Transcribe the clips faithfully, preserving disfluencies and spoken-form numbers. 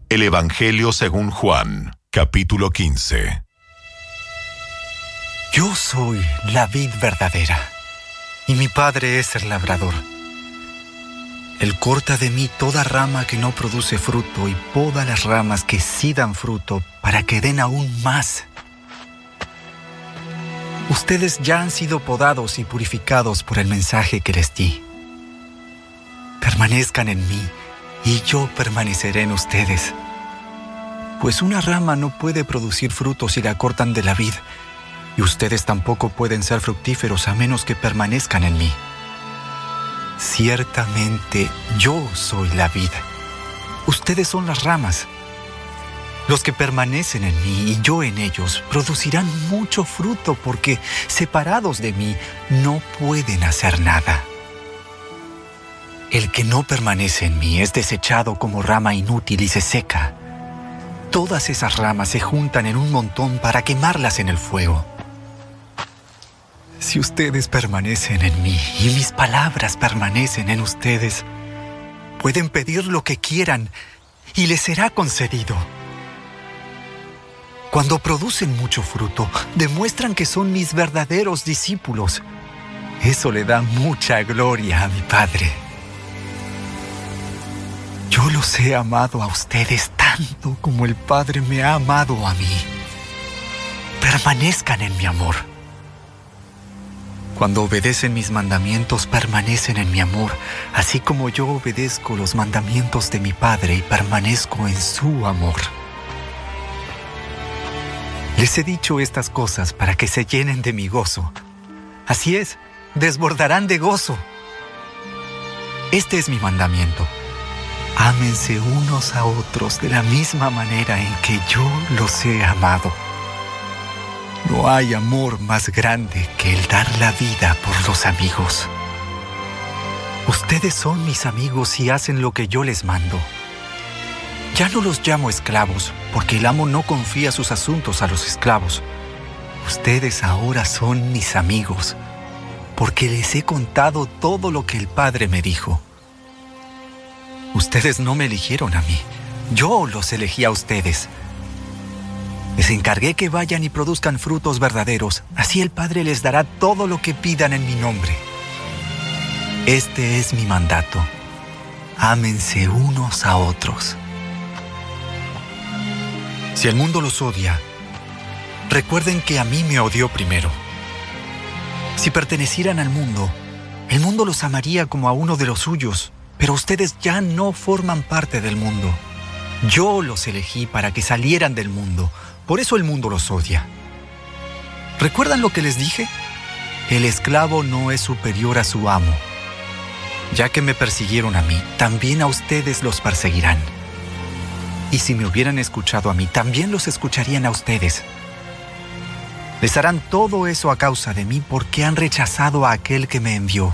El Evangelio según Juan, capítulo quince. Yo soy la vid verdadera, y mi Padre es el labrador. Él corta de mí toda rama que no produce fruto y poda las ramas que sí dan fruto para que den aún más. Ustedes ya han sido podados y purificados por el mensaje que les di. Permanezcan en mí y yo permaneceré en ustedes. Pues una rama no puede producir frutos si la cortan de la vid, y ustedes tampoco pueden ser fructíferos a menos que permanezcan en mí. Ciertamente yo soy la vid. Ustedes son las ramas. Los que permanecen en mí y yo en ellos producirán mucho fruto porque separados de mí no pueden hacer nada. El que no permanece en mí es desechado como rama inútil y se seca. Todas esas ramas se juntan en un montón para quemarlas en el fuego. Si ustedes permanecen en mí y mis palabras permanecen en ustedes, pueden pedir lo que quieran y les será concedido. Cuando producen mucho fruto, demuestran que son mis verdaderos discípulos. Eso le da mucha gloria a mi Padre. Yo los he amado a ustedes tanto como el Padre me ha amado a mí. Permanezcan en mi amor. Cuando obedecen mis mandamientos, permanecen en mi amor, así como yo obedezco los mandamientos de mi Padre y permanezco en su amor. Les he dicho estas cosas para que se llenen de mi gozo. Así es, desbordarán de gozo. Este es mi mandamiento. Ámense unos a otros de la misma manera en que yo los he amado. No hay amor más grande que el dar la vida por los amigos. Ustedes son mis amigos y hacen lo que yo les mando. Ya no los llamo esclavos, porque el amo no confía sus asuntos a los esclavos. Ustedes ahora son mis amigos, porque les he contado todo lo que el Padre me dijo. Ustedes no me eligieron a mí, yo los elegí a ustedes. Les encargué que vayan y produzcan frutos verdaderos, así el Padre les dará todo lo que pidan en mi nombre. Este es mi mandato: ámense unos a otros. Si el mundo los odia, recuerden que a mí me odió primero. Si pertenecieran al mundo, el mundo los amaría como a uno de los suyos, pero ustedes ya no forman parte del mundo. Yo los elegí para que salieran del mundo, por eso el mundo los odia. ¿Recuerdan lo que les dije? El esclavo no es superior a su amo. Ya que me persiguieron a mí, también a ustedes los perseguirán. Y si me hubieran escuchado a mí, también los escucharían a ustedes. Les harán todo eso a causa de mí porque han rechazado a aquel que me envió.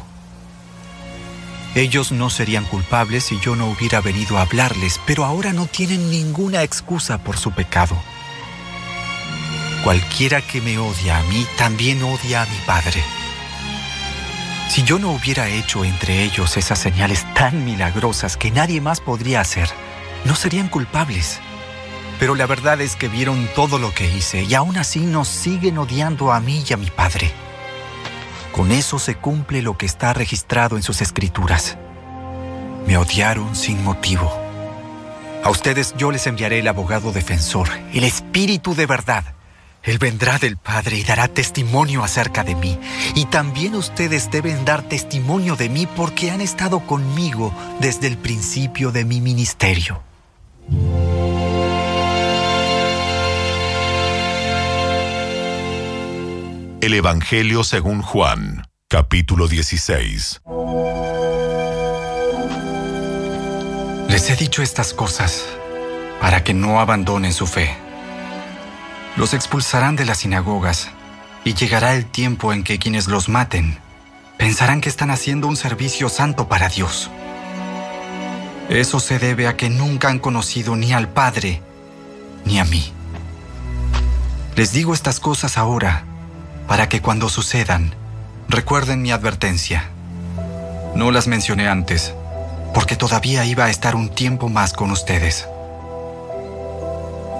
Ellos no serían culpables si yo no hubiera venido a hablarles, pero ahora no tienen ninguna excusa por su pecado. Cualquiera que me odia a mí, también odia a mi Padre. Si yo no hubiera hecho entre ellos esas señales tan milagrosas que nadie más podría hacer, no serían culpables. Pero la verdad es que vieron todo lo que hice y aún así nos siguen odiando a mí y a mi Padre. Con eso se cumple lo que está registrado en sus escrituras. Me odiaron sin motivo. A ustedes yo les enviaré el abogado defensor, el Espíritu de verdad. Él vendrá del Padre y dará testimonio acerca de mí. Y también ustedes deben dar testimonio de mí porque han estado conmigo desde el principio de mi ministerio. El Evangelio según Juan, capítulo dieciséis. Les he dicho estas cosas para que no abandonen su fe. Los expulsarán de las sinagogas y llegará el tiempo en que quienes los maten pensarán que están haciendo un servicio santo para Dios. Eso se debe a que nunca han conocido ni al Padre ni a mí. Les digo estas cosas ahora para que cuando sucedan, recuerden mi advertencia. No las mencioné antes, porque todavía iba a estar un tiempo más con ustedes.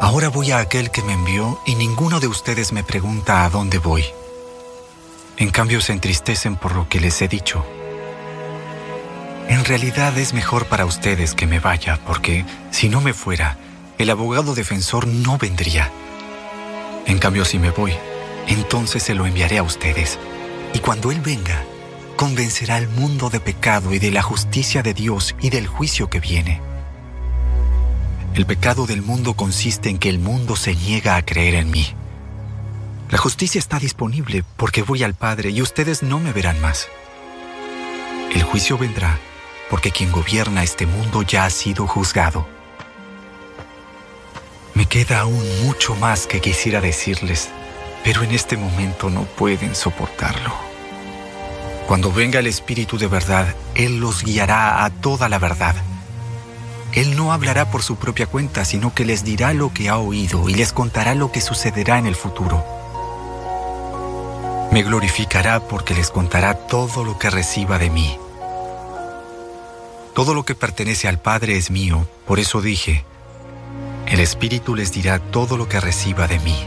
Ahora voy a aquel que me envió y ninguno de ustedes me pregunta a dónde voy. En cambio se entristecen por lo que les he dicho. En realidad es mejor para ustedes que me vaya, porque si no me fuera, el abogado defensor no vendría. En cambio, si me voy, entonces se lo enviaré a ustedes. Y cuando Él venga, convencerá al mundo de pecado y de la justicia de Dios y del juicio que viene. El pecado del mundo consiste en que el mundo se niega a creer en mí. La justicia está disponible porque voy al Padre y ustedes no me verán más. El juicio vendrá porque quien gobierna este mundo ya ha sido juzgado. Me queda aún mucho más que quisiera decirles, pero en este momento no pueden soportarlo. Cuando venga el Espíritu de verdad, Él los guiará a toda la verdad. Él no hablará por su propia cuenta, sino que les dirá lo que ha oído y les contará lo que sucederá en el futuro. Me glorificará porque les contará todo lo que reciba de mí. Todo lo que pertenece al Padre es mío, por eso dije, el Espíritu les dirá todo lo que reciba de mí.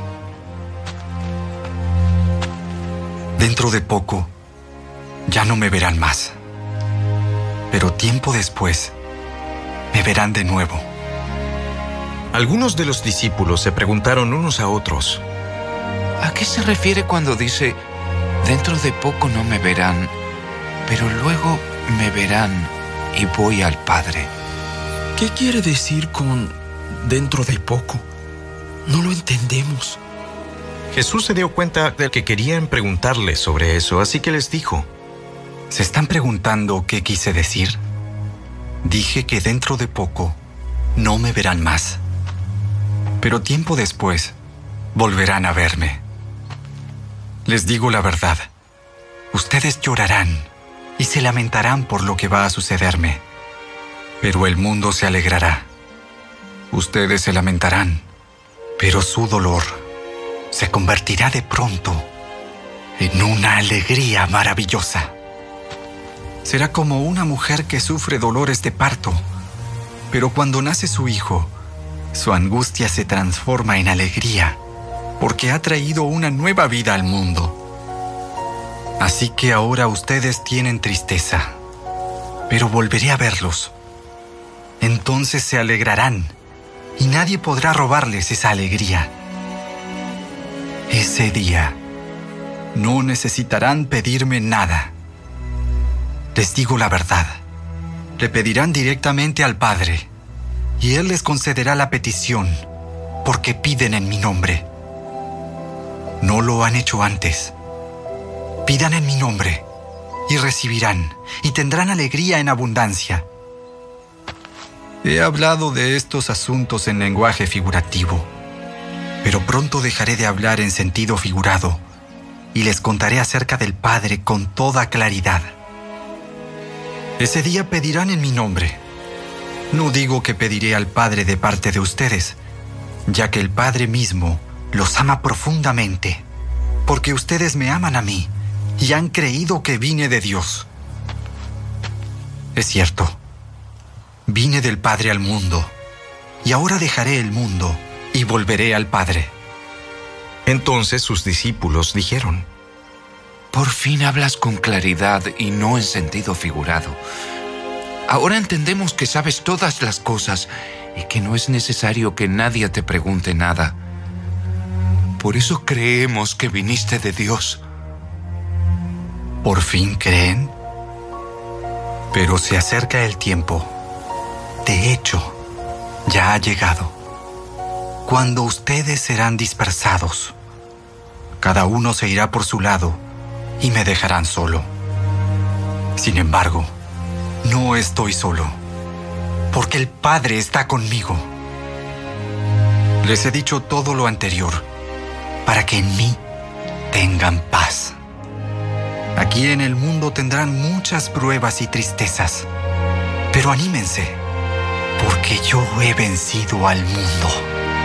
Dentro de poco, ya no me verán más, pero tiempo después, me verán de nuevo. Algunos de los discípulos se preguntaron unos a otros: ¿a qué se refiere cuando dice, dentro de poco no me verán, pero luego me verán y voy al Padre? ¿Qué quiere decir con dentro de poco? No lo entendemos. Jesús se dio cuenta de que querían preguntarle sobre eso, así que les dijo: ¿se están preguntando qué quise decir? Dije que dentro de poco no me verán más, pero tiempo después volverán a verme. Les digo la verdad, ustedes llorarán y se lamentarán por lo que va a sucederme, pero el mundo se alegrará. Ustedes se lamentarán, pero su dolor se convertirá de pronto en una alegría maravillosa. Será como una mujer que sufre dolores de parto, pero cuando nace su hijo, su angustia se transforma en alegría, porque ha traído una nueva vida al mundo. Así que ahora ustedes tienen tristeza, pero volveré a verlos. Entonces se alegrarán, y nadie podrá robarles esa alegría. Ese día, no necesitarán pedirme nada. Les digo la verdad, le pedirán directamente al Padre, y Él les concederá la petición, porque piden en mi nombre. No lo han hecho antes. Pidan en mi nombre, y recibirán, y tendrán alegría en abundancia. He hablado de estos asuntos en lenguaje figurativo, pero pronto dejaré de hablar en sentido figurado, y les contaré acerca del Padre con toda claridad. Ese día pedirán en mi nombre. No digo que pediré al Padre de parte de ustedes, ya que el Padre mismo los ama profundamente, porque ustedes me aman a mí y han creído que vine de Dios. Es cierto, vine del Padre al mundo, y ahora dejaré el mundo y volveré al Padre. Entonces sus discípulos dijeron: Por fin hablas con claridad y no en sentido figurado. Ahora entendemos que sabes todas las cosas y que no es necesario que nadie te pregunte nada. Por eso creemos que viniste de Dios. ¿Por fin creen? Pero se acerca el tiempo. De hecho, ya ha llegado, cuando ustedes serán dispersados. Cada uno se irá por su lado y me dejarán solo. Sin embargo, no estoy solo, porque el Padre está conmigo. Les he dicho todo lo anterior, para que en mí tengan paz. Aquí en el mundo tendrán muchas pruebas y tristezas, pero anímense, porque yo he vencido al mundo.